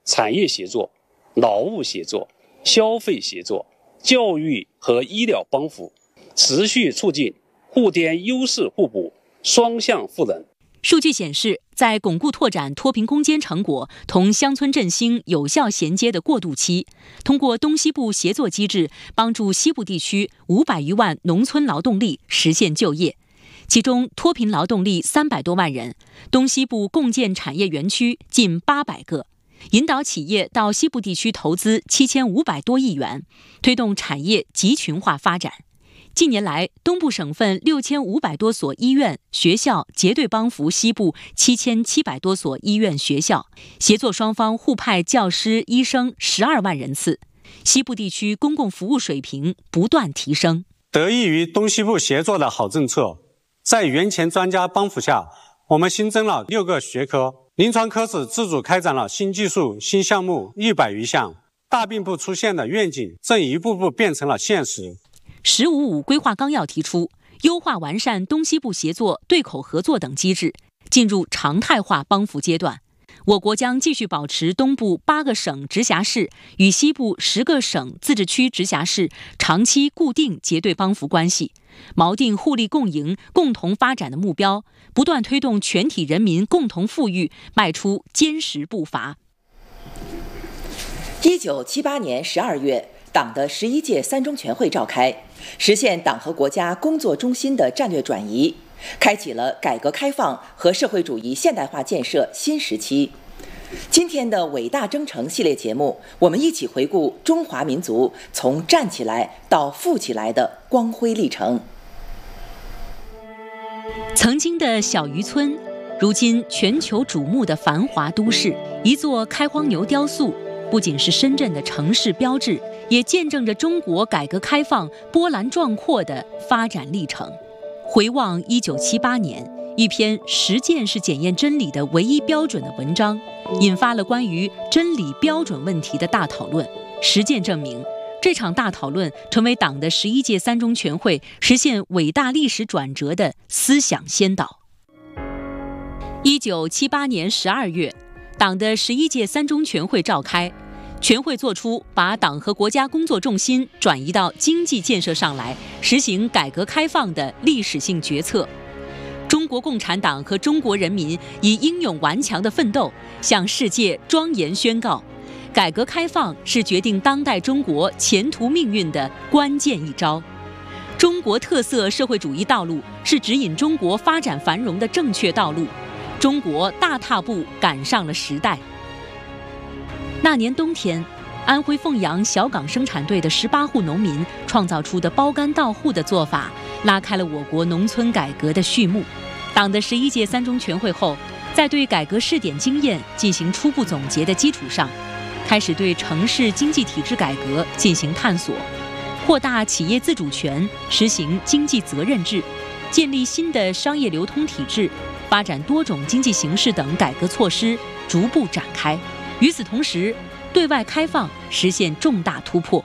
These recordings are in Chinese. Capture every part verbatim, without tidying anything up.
产业协作、劳务协作、消费协作、教育和医疗帮扶，持续促进互颠优势互补、双向赋能。 数据显示，在巩固拓展脱贫攻坚成果同乡村振兴有效衔接的过渡期，通过东西部协作机制，帮助西部地区五百余万农村劳动力实现就业，其中脱贫劳动力三百多万人，东西部共建产业园区近八百个，引导企业到西部地区投资七千五百多亿元，推动产业集群化发展。近年来，东部省份六千五百多所医院、学校结对帮扶西部七千七百多所医院、学校，协作双方互派教师、医生十二万人次，西部地区公共服务水平不断提升。 得益于东西部协作的好政策，在院前专家帮扶下，我们新增了六个学科，临床科室自主开展了新技术、新项目一百余项，大并不出现的愿景正一步步变成了现实。 十五五规划纲要提出，优化完善东西部协作、对口合作等机制，进入常态化帮扶阶段。我国将继续保持东部八个省直辖市与西部十个省自治区直辖市长期固定结对帮扶关系，锚定互利共赢、共同发展的目标，不断推动全体人民共同富裕迈出坚实步伐。 一九七八年十二月，党的十一届三中全会召开，实现党和国家工作中心的战略转移，开启了改革开放和社会主义现代化建设新时期。今天的伟大征程系列节目，我们一起回顾中华民族从站起来到富起来的光辉历程。 曾经的小渔村，如今全球瞩目的繁华都市，一座开荒牛雕塑，不仅是深圳的城市标志，也见证着中国改革开放波澜壮阔的发展历程。回望一九七八年，一篇实践是检验真理的唯一标准的文章，引发了关于真理标准问题的大讨论。实践证明，这场大讨论成为党的十一届三中全会实现伟大历史转折的思想先导。一九七八年十二月，党的十一届三中全会召开，全会作出把党和国家工作重心转移到经济建设上来，实行改革开放的历史性决策。中国共产党和中国人民以英勇顽强的奋斗，向世界庄严宣告，改革开放是决定当代中国前途命运的关键一招。中国特色社会主义道路是指引中国发展繁荣的正确道路。中国大踏步赶上了时代。那年冬天，安徽凤阳小岗生产队的十八户农民创造出的包干到户的做法，拉开了我国农村改革的序幕。党的十一届三中全会后，在对改革试点经验进行初步总结的基础上，开始对城市经济体制改革进行探索，扩大企业自主权，实行经济责任制，建立新的商业流通体制，发展多种经济形势等改革措施逐步展开。与此同时，对外开放实现重大突破。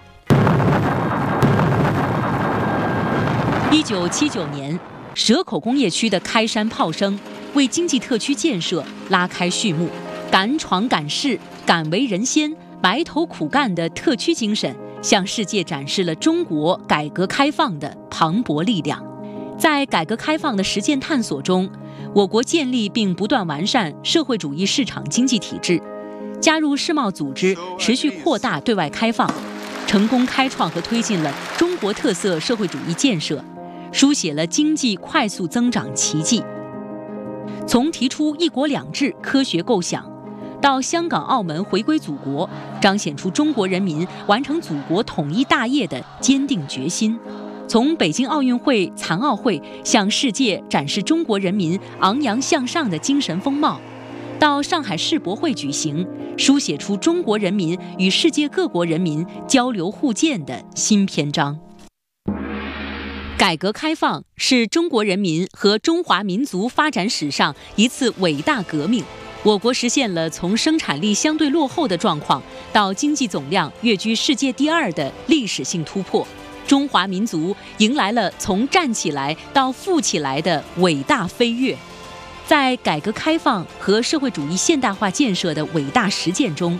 一九七九年，蛇口工业区的开山炮声为经济特区建设拉开序幕。敢闯敢试、敢为人先、埋头苦干的特区精神，向世界展示了中国改革开放的磅礴力量。在改革开放的实践探索中，我国建立并不断完善社会主义市场经济体制，加入世贸组织，持续扩大对外开放，成功开创和推进了中国特色社会主义建设，书写了经济快速增长奇迹。从提出一国两制科学构想，到香港、澳门回归祖国，彰显出中国人民完成祖国统一大业的坚定决心。从北京奥运会、残奥会向世界展示中国人民昂扬向上的精神风貌，到上海世博会举行，书写出中国人民与世界各国人民交流互鉴的新篇章。改革开放是中国人民和中华民族发展史上一次伟大革命。我国实现了从生产力相对落后的状况到经济总量跃居世界第二的历史性突破，中华民族迎来了从站起来到富起来的伟大飞跃。在改革开放和社会主义现代化建设的伟大实践中，